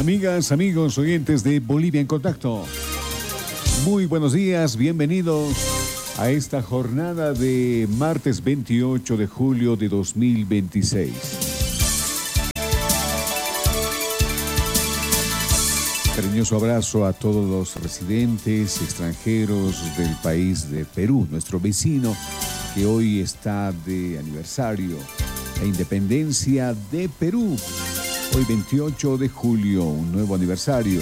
Amigas, amigos, oyentes de Bolivia en Contacto. Muy buenos días, bienvenidos a esta jornada de martes 28 de julio de 2026. Cariñoso abrazo a todos los residentes extranjeros del país de Perú, nuestro vecino que hoy está de aniversario, la independencia de Perú. Hoy 28 de julio, un nuevo aniversario.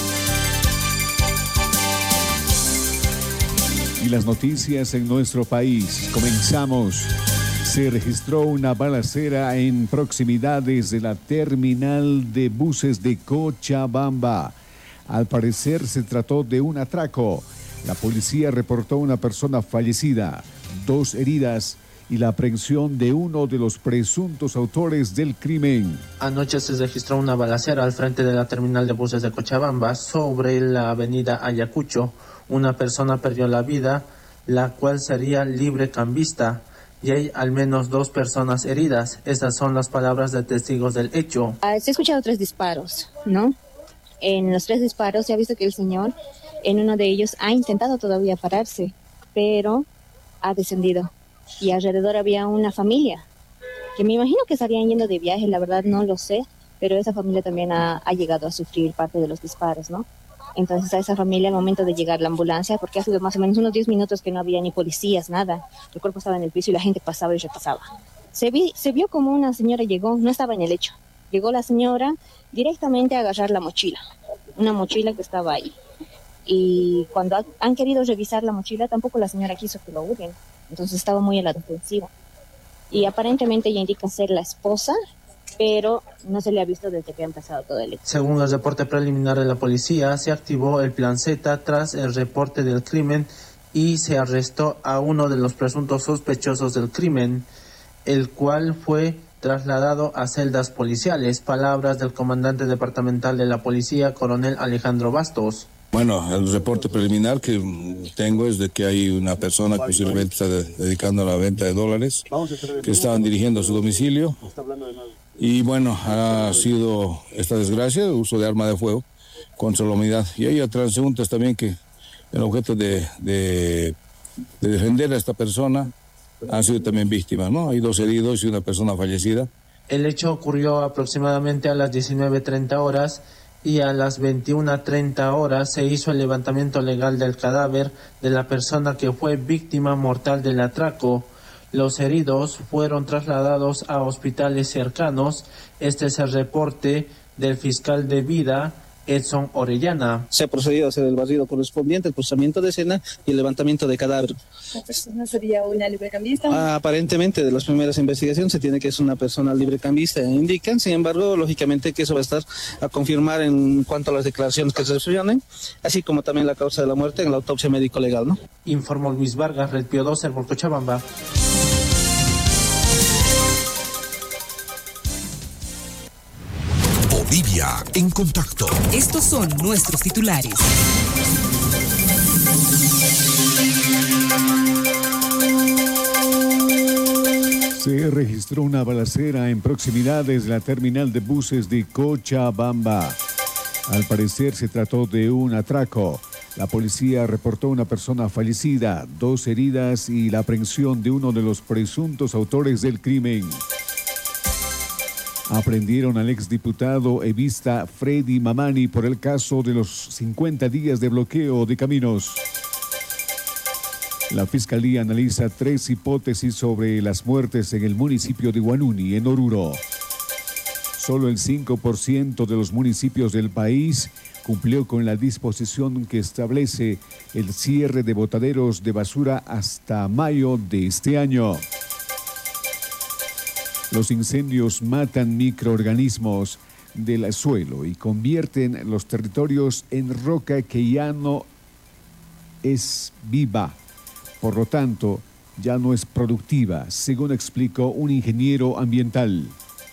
Y las noticias en nuestro país. Comenzamos. Se registró una balacera en proximidades de la terminal de buses de Cochabamba. Al parecer se trató de un atraco. La policía reportó una persona fallecida, 2 heridas y la aprehensión de uno de los presuntos autores del crimen. Anoche se registró una balacera al frente de la terminal de buses de Cochabamba sobre la avenida Ayacucho. Una persona perdió la vida, la cual sería librecambista, y hay al menos 2 personas heridas. Esas son las palabras de testigos del hecho. Se ha escuchado 3 disparos, ¿no? En los 3 disparos se ha visto que el señor, en uno de ellos, ha intentado todavía pararse, pero ha descendido. Y alrededor había una familia, que me imagino que estarían yendo de viaje, la verdad no lo sé, pero esa familia también ha llegado a sufrir parte de los disparos, ¿no? Entonces a esa familia, al momento de llegar la ambulancia, porque hace más o menos unos 10 minutos que no había ni policías, nada, el cuerpo estaba en el piso y la gente pasaba y repasaba. Se vio como una señora llegó, no estaba en el lecho, llegó la señora directamente a agarrar la mochila, una mochila que estaba ahí. Y cuando han querido revisar la mochila, tampoco la señora quiso que lo hurguen. Entonces estaba muy a la defensiva. Y aparentemente ella indica ser la esposa, pero no se le ha visto desde que ha empezado todo el hecho. Según el reporte preliminar de la policía, se activó el plan Z tras el reporte del crimen y se arrestó a uno de los presuntos sospechosos del crimen, el cual fue trasladado a celdas policiales. Palabras del comandante departamental de la policía, coronel Alejandro Bastos. Bueno, el reporte preliminar que tengo es de que hay una persona que posiblemente está dedicando a la venta de dólares, que estaban dirigiendo a su domicilio. Y bueno, ha sido esta desgracia, el uso de arma de fuego contra la humanidad. Y hay transeúntes también que, el objeto de defender a esta persona, han sido también víctimas, ¿no? Hay 2 heridos y una persona fallecida. El hecho ocurrió aproximadamente a las 19:30 horas. Y a las 21:30 horas se hizo el levantamiento legal del cadáver de la persona que fue víctima mortal del atraco. Los heridos fueron trasladados a hospitales cercanos. Este es el reporte del fiscal de vida, Edson Orellana. Se ha procedido a hacer el barrido correspondiente, el procesamiento de escena y el levantamiento de cadáver. ¿La persona sería una librecambista? Aparentemente, de las primeras investigaciones se tiene que es una persona librecambista, indican. Sin embargo, lógicamente que eso va a estar a confirmar en cuanto a las declaraciones que se resuelven, así como también la causa de la muerte en la autopsia médico-legal, ¿no? Informó Luis Vargas, Red Pío 12, por Cochabamba. Bolivia en Contacto. Estos son nuestros titulares. Se registró una balacera en proximidades de la terminal de buses de Cochabamba. Al parecer se trató de un atraco. La policía reportó una persona fallecida, 2 heridas y la aprehensión de uno de los presuntos autores del crimen. Aprendieron al exdiputado evista Freddy Mamani por el caso de los 50 días de bloqueo de caminos. La Fiscalía analiza 3 hipótesis sobre las muertes en el municipio de Huanuni, en Oruro. Solo el 5% de los municipios del país cumplió con la disposición que establece el cierre de botaderos de basura hasta mayo de este año. Los incendios matan microorganismos del suelo y convierten los territorios en roca que ya no es viva. Por lo tanto, ya no es productiva, según explicó un ingeniero ambiental.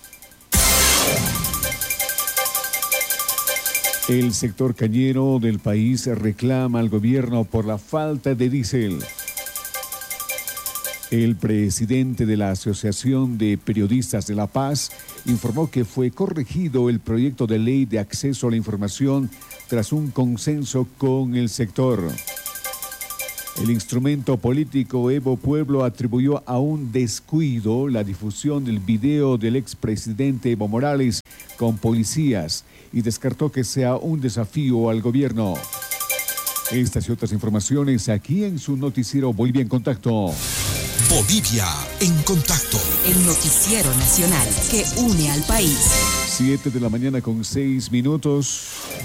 El sector cañero del país reclama al gobierno por la falta de diésel. El presidente de la Asociación de Periodistas de La Paz informó que fue corregido el proyecto de ley de acceso a la información tras un consenso con el sector. El instrumento político Evo Pueblo atribuyó a un descuido la difusión del video del expresidente Evo Morales con policías y descartó que sea un desafío al gobierno. Estas y otras informaciones aquí en su noticiero Bolivia en Contacto. Bolivia en Contacto. El noticiero nacional que une al país. 7 de la mañana con 6 minutos.